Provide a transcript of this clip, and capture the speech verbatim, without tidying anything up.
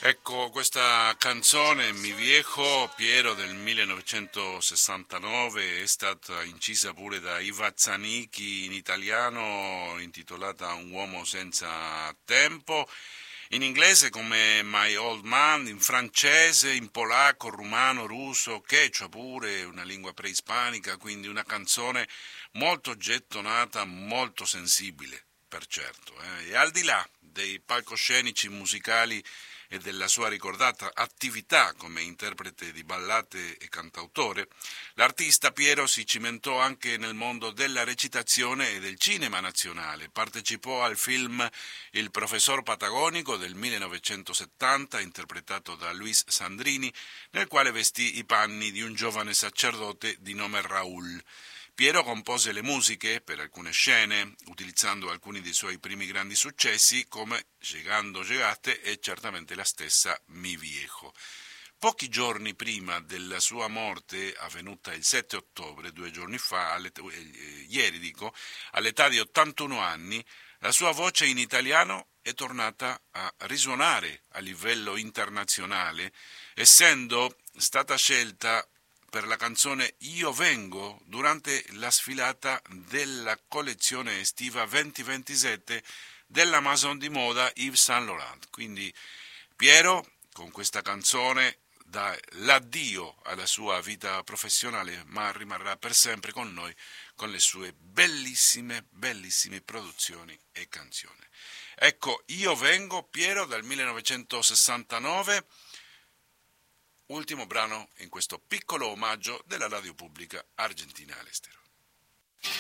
Ecco, questa canzone, Mi Viejo Piero del millenovecentosessantanove, è stata incisa pure da Iva Zanicchi in italiano, intitolata Un uomo senza tempo, in inglese come My Old Man, in francese, in polacco, rumano, russo, quechua pure, una lingua preispanica, quindi una canzone molto gettonata, molto sensibile, per certo. Eh. E al di là dei palcoscenici musicali e della sua ricordata attività come interprete di ballate e cantautore, l'artista Piero si cimentò anche nel mondo della recitazione e del cinema nazionale. Partecipò al film Il professor patagonico del millenovecentosettanta, interpretato da Luis Sandrini, nel quale vestì i panni di un giovane sacerdote di nome Raúl. Piero compose le musiche per alcune scene, utilizzando alcuni dei suoi primi grandi successi come Llegando Llegate e certamente la stessa Mi Viejo. Pochi giorni prima della sua morte, avvenuta il sette ottobre, due giorni fa, eh, ieri dico, all'età di ottantuno anni, la sua voce in italiano è tornata a risuonare a livello internazionale, essendo stata scelta per la canzone Io Vengo durante la sfilata della collezione estiva duemilaventisette della Maison di moda Yves Saint Laurent. Quindi Piero con questa canzone dà l'addio alla sua vita professionale, ma rimarrà per sempre con noi con le sue bellissime, bellissime produzioni e canzoni. Ecco, Io Vengo, Piero dal millenovecentosessantanove, ultimo brano in questo piccolo omaggio della radio pubblica argentina all'estero.